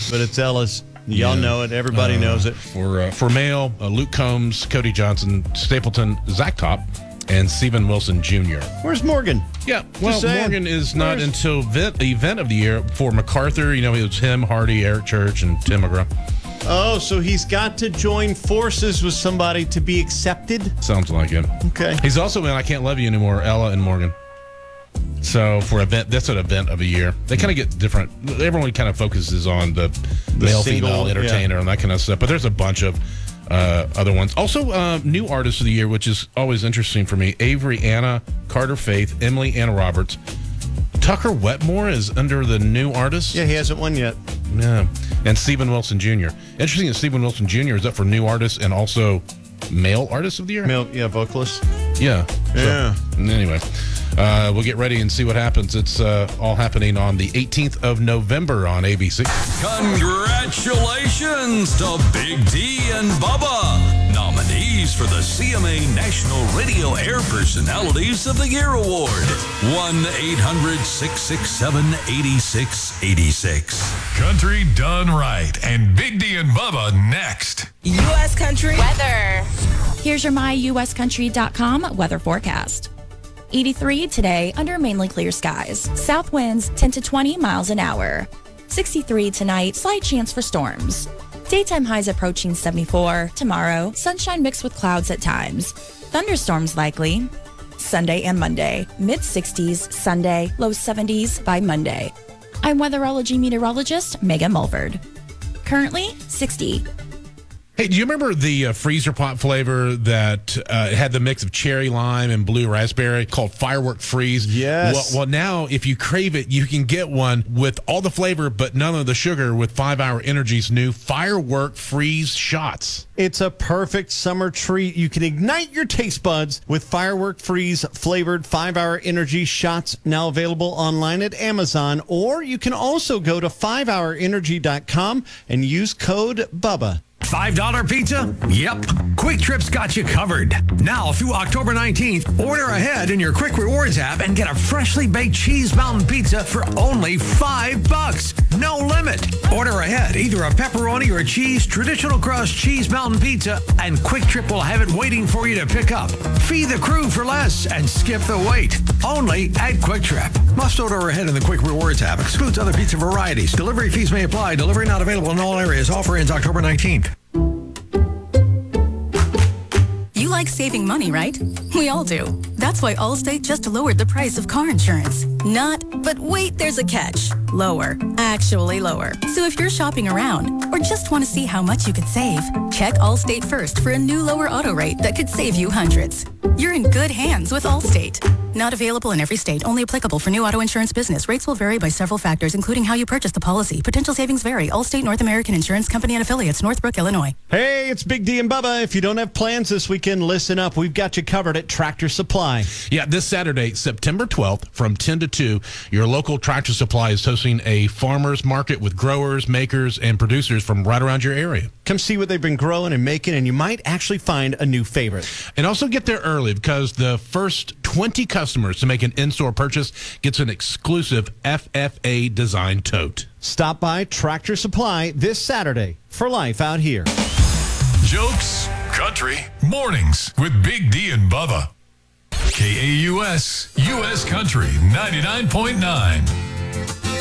but it's Ella's. Y'all know it. Everybody knows it. For male, Luke Combs, Cody Johnson, Stapleton, Zach Top, and Steven Wilson Jr. Where's Morgan? Yeah, well, Morgan is not until event of the year for MacArthur. You know, it was him, Hardy, Eric Church, and Tim McGraw. Oh, so he's got to join forces with somebody to be accepted? Sounds like it. Okay. He's also in I Can't Love You Anymore, Ella and Morgan. So for that's an event of a year. They kind of get different. Everyone kind of focuses on the male, female entertainer and that kind of stuff. But there's a bunch of other ones. Also, new artists of the year, which is always interesting for me. Avery Anna, Carter Faith, Emily Anna Roberts. Tucker Wetmore is under the new artist. Yeah, he hasn't won yet. Yeah. And Steven Wilson Jr. Interesting that Steven Wilson Jr. is up for new artist and also male artist of the year. Male, vocalist. Yeah. Yeah. So, anyway. We'll get ready and see what happens. It's all happening on the 18th of November on ABC. Congratulations to Big D and Bubba, nominees for the CMA National Radio Air Personalities of the Year Award. 1-800-667-8686. Country done right. And Big D and Bubba next. U.S. Country weather. Here's your myuscountry.com weather forecast. 83 today under mainly clear skies. South winds 10 to 20 miles an hour. 63 tonight, slight chance for storms. Daytime highs approaching 74. Tomorrow, sunshine mixed with clouds at times. Thunderstorms likely. Sunday and Monday, mid-60s Sunday, low 70s by Monday. I'm weatherology meteorologist Megan Mulverd. Currently 60. Hey, do you remember the freezer pop flavor that had the mix of cherry lime and blue raspberry called Firework Freeze? Yes. Well, now if you crave it, you can get one with all the flavor but none of the sugar with 5 Hour Energy's new Firework Freeze shots. It's a perfect summer treat. You can ignite your taste buds with Firework Freeze flavored 5 Hour Energy shots, now available online at Amazon, or you can also go to 5hourenergy.com and use code BUBBA. $5 pizza? Yep. Quick Trip's got you covered. Now through October 19th, order ahead in your Quick Rewards app and get a freshly baked Cheese Mountain pizza for only $5. No limit. Order ahead, either a pepperoni or a cheese traditional crust Cheese Mountain pizza, and Quick Trip will have it waiting for you to pick up. Feed the crew for less and skip the wait. Only at Quick Trip. Must order ahead in the Quick Rewards app. Excludes other pizza varieties. Delivery fees may apply. Delivery not available in all areas. Offer ends October 19th. You like saving money, right? We all do. That's why Allstate just lowered the price of car insurance. But wait, there's a catch. Lower. Actually lower. So if you're shopping around or just want to see how much you could save, check Allstate first for a new lower auto rate that could save you hundreds. You're in good hands with Allstate. Not available in every state. Only applicable for new auto insurance business. Rates will vary by several factors, including how you purchase the policy. Potential savings vary. Allstate North American Insurance Company and Affiliates, Northbrook, Illinois. Hey, it's Big D and Bubba. If you don't have plans this weekend, listen up. We've got you covered at Tractor Supply. Yeah, this Saturday, September 12th, from 10 to 2, your local Tractor Supply is hosting a farmers market with growers, makers, and producers from right around your area. Come see what they've been growing and making, and you might actually find a new favorite. And also get there early because the first 20 customers to make an in-store purchase gets an exclusive FFA design tote. Stop by Tractor Supply this Saturday for life out here. Jokes, country, mornings with Big D and Bubba. KAUS, U.S. Country 99.9.